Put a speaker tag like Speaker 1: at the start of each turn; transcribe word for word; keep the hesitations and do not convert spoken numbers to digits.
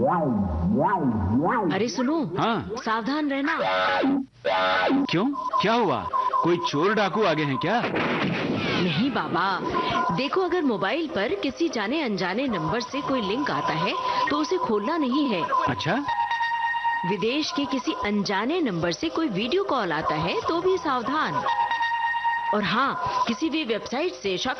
Speaker 1: अरे सुनो,
Speaker 2: हाँ।
Speaker 1: सावधान रहना।
Speaker 2: क्यों, क्या हुआ? कोई चोर डाकू आगे हैं क्या?
Speaker 1: नहीं बाबा, देखो अगर मोबाइल पर किसी जाने अनजाने नंबर से कोई लिंक आता है तो उसे खोलना नहीं है।
Speaker 2: अच्छा,
Speaker 1: विदेश के किसी अनजाने नंबर से कोई वीडियो कॉल आता है तो भी सावधान। और हाँ, किसी भी वेबसाइट से